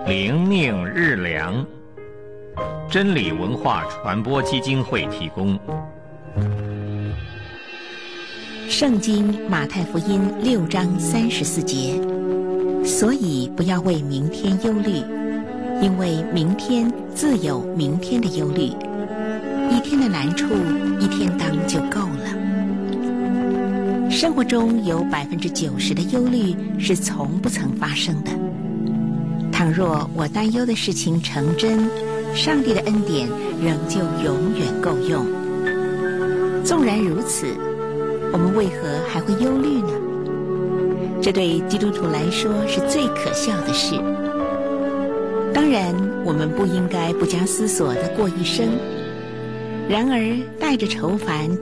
灵命日粮，真理文化传播基金会提供。 圣经马太福音6章34节，所以不要为明天忧虑，因为明天自有明天的忧虑，一天的难处一天当就够了。生活中有90%的忧虑是从不曾发生的。倘若我担忧的事情成真，上帝的恩典仍旧永远够用。纵然如此，我们为何还会忧虑呢？这对基督徒来说是最可笑的事。当然，我们不应该不加思索地过一生，然而带着愁烦